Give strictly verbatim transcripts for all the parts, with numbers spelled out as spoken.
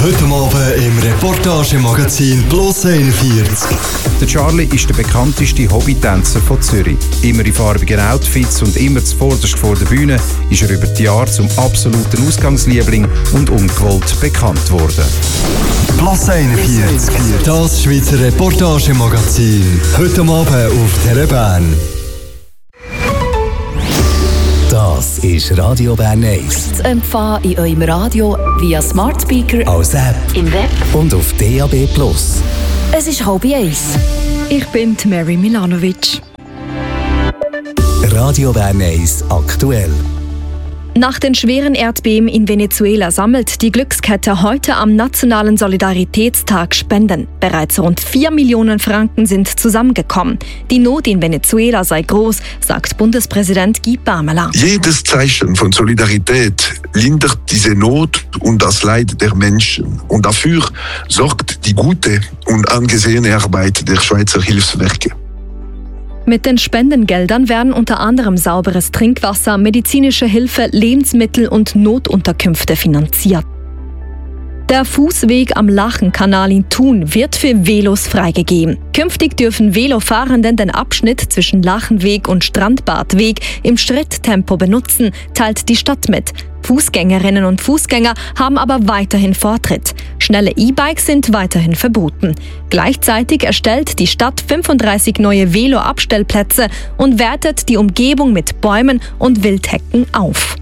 Heute Abend im Reportagemagazin Plus einundvierzig. Der Charlie ist der bekannteste Hobbytänzer von Zürich. Immer in farbigen Outfits und immer zuvorderst vor der Bühne ist er über die Jahre zum absoluten Ausgangsliebling und ungewollt bekannt worden. Plus einundvierzig, das Schweizer Reportagemagazin. Heute Abend auf Tele Bern. Das ist Radio Bern eins. Zu empfangen in eurem Radio via Smart Speaker, als App im Web und auf D A B Plus. Es ist halb eins. Ich bin die Mary Milanovic. Radio Bern eins aktuell. Nach den schweren Erdbeben in Venezuela sammelt die Glückskette heute am Nationalen Solidaritätstag Spenden. Bereits rund vier Millionen Franken sind zusammengekommen. Die Not in Venezuela sei groß, sagt Bundespräsident Guy Parmelin. Jedes Zeichen von Solidarität lindert diese Not und das Leid der Menschen. Und dafür sorgt die gute und angesehene Arbeit der Schweizer Hilfswerke. Mit den Spendengeldern werden unter anderem sauberes Trinkwasser, medizinische Hilfe, Lebensmittel und Notunterkünfte finanziert. Der Fußweg am Lachenkanal in Thun wird für Velos freigegeben. Künftig dürfen Velofahrenden den Abschnitt zwischen Lachenweg und Strandbadweg im Schritttempo benutzen, teilt die Stadt mit. Fußgängerinnen und Fußgänger haben aber weiterhin Vortritt. Schnelle E-Bikes sind weiterhin verboten. Gleichzeitig erstellt die Stadt fünfunddreißig neue Velo-Abstellplätze und wertet die Umgebung mit Bäumen und Wildhecken auf.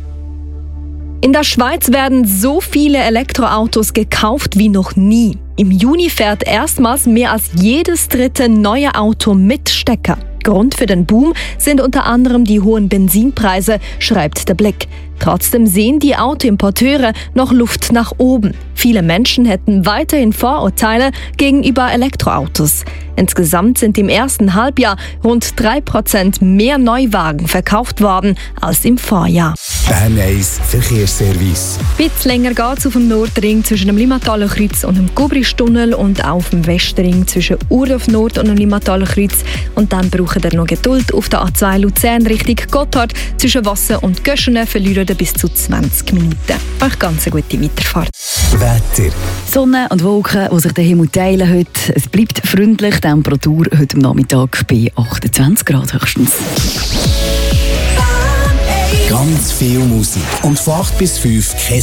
In der Schweiz werden so viele Elektroautos gekauft wie noch nie. Im Juni fährt erstmals mehr als jedes dritte neue Auto mit Stecker. Grund für den Boom sind unter anderem die hohen Benzinpreise, schreibt der Blick. Trotzdem sehen die Autoimporteure noch Luft nach oben. Viele Menschen hätten weiterhin Vorurteile gegenüber Elektroautos. Insgesamt sind im ersten Halbjahr rund drei Prozent mehr Neuwagen verkauft worden als im Vorjahr. Bern eins Verkehrsservice. Ein bisschen länger geht es auf dem Nordring zwischen dem Limmataler Kreuz und dem Gubristunnel und auf dem Westring zwischen Urdorf Nord und dem Limmataler Kreuz. Und dann braucht ihr noch Geduld auf der A zwei Luzern Richtung Gotthard. Zwischen Wasser und Göschenen verlieren ihr bis zu zwanzig Minuten. Euch ganz eine gute Weiterfahrt. Wetter. Sonne und Wolken, die sich den Himmel teilen heute. Es bleibt freundlich, die Temperatur heute am Nachmittag bei achtundzwanzig Grad höchstens. Ganz viel Musik und von acht bis fünf kein